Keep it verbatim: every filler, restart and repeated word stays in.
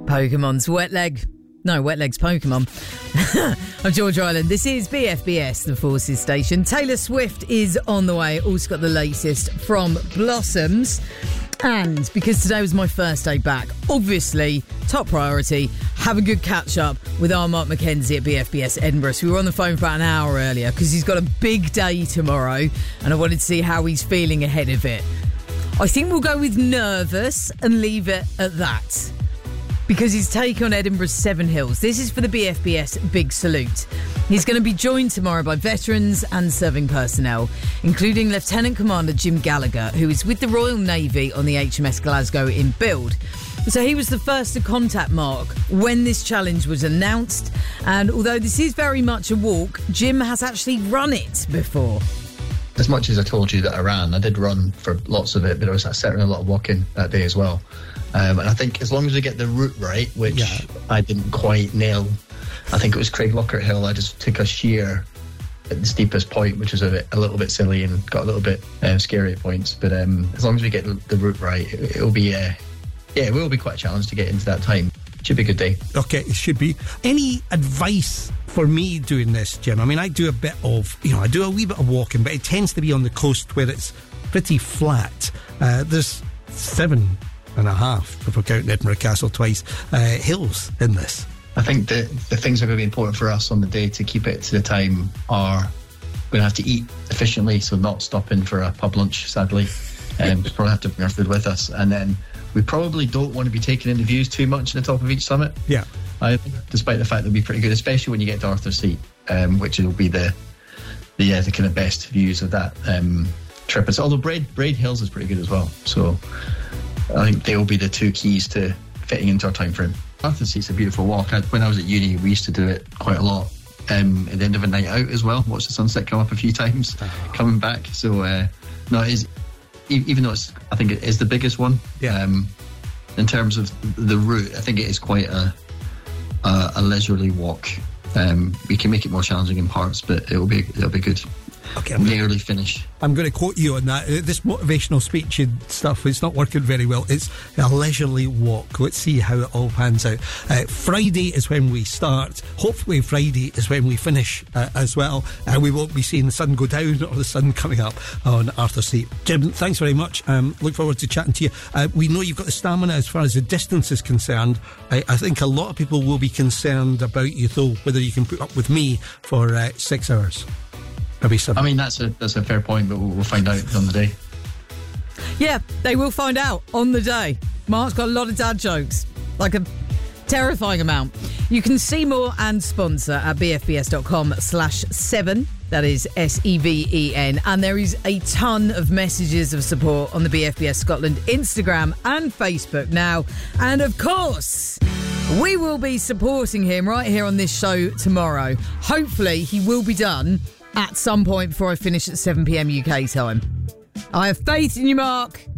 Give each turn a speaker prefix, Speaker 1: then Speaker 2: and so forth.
Speaker 1: Pokemon's Wet Leg. No, Wet Leg's Pokemon. I'm George Island. This is B F B S, the Forces Station. Taylor Swift is on the way. Also got the latest from Blossoms. And because today was my first day back, obviously, top priority, have a good catch-up with our Mark McKenzie at B F B S Edinburgh. So we were on the phone for about an hour earlier because he's got a big day tomorrow and I wanted to see how he's feeling ahead of it. I think we'll go with nervous and leave it at that. Because he's taking on Edinburgh's Seven Hills. This is for the B F B S Big Salute. He's going to be joined tomorrow by veterans and serving personnel, including Lieutenant Commander Jim Gallagher, who is with the Royal Navy on the H M S Glasgow in build. So he was the first to contact Mark when this challenge was announced. And although this is very much a walk, Jim has actually run it before.
Speaker 2: As much as I told you that I ran, I did run for lots of it, but I was certainly a lot of walking that day as well. Um, and I think as long as we get the route right, which yeah. I didn't quite nail, I think it was Craig Lockhart Hill, I just took a sheer at the steepest point, which was a, bit, a little bit silly and got a little bit um, scary at points. But um, as long as we get the, the route right, it, it'll be, uh, yeah, it will be quite a challenge to get into that time. Should be a good day.
Speaker 3: Okay, it should be. Any advice for me doing this, Jim? I mean, I do a bit of, you know, I do a wee bit of walking, but it tends to be on the coast where it's pretty flat. Uh, there's seven and a half, if we're counting Edinburgh Castle twice, uh, hills in this.
Speaker 2: I think the, the things that are going to be important for us on the day to keep it to the time are we're going to have to eat efficiently, so not stopping for a pub lunch, sadly. Um, we probably have to bring our food with us. And then we probably don't want to be taking in the views too much at the top of each summit. Yeah. I, despite the fact that it'll be pretty good, especially when you get to Arthur's Seat, um, which will be the the, uh, the kind of best views of that um, trip. It's, although Braid, Braid Hills is pretty good as well. So I think they will be the two keys to fitting into our time frame. Arthur's Seat's a beautiful walk. I, when I was at uni, we used to do it quite a lot. Um, at the end of a night out as well, watch the sunset come up a few times oh. coming back. So uh, no, it is, even though it's, I think it is the biggest one. Yeah. Um, in terms of the route, I think it is quite a a, a leisurely walk. Um, we can make it more challenging in parts, but it'll be it'll be good. Okay, I'm nearly finished.
Speaker 3: I'm going to quote you on that. Uh, this motivational speech and stuff, it's not working very well. It's a leisurely walk. Let's see how it all pans out. Uh, Friday is when we start. Hopefully Friday is when we finish uh, as well. And uh, we won't be seeing the sun go down or the sun coming up on Arthur's Seat. Jim, thanks very much. Um, look forward to chatting to you. Uh, we know you've got the stamina as far as the distance is concerned. I, I think a lot of people will be concerned about you, though, whether you can put up with me for uh, six hours.
Speaker 2: I mean, that's a that's a fair point, but we'll, we'll find out on the day.
Speaker 1: Yeah, they will find out on the day. Mark's got a lot of dad jokes, like a terrifying amount. You can see more and sponsor at bfbs.com slash seven. That is S E V E N. And there is a ton of messages of support on the B F B S Scotland Instagram and Facebook now. And of course, we will be supporting him right here on this show tomorrow. Hopefully, he will be done at some point before I finish at seven p.m. U K time. I have faith in you, Mark.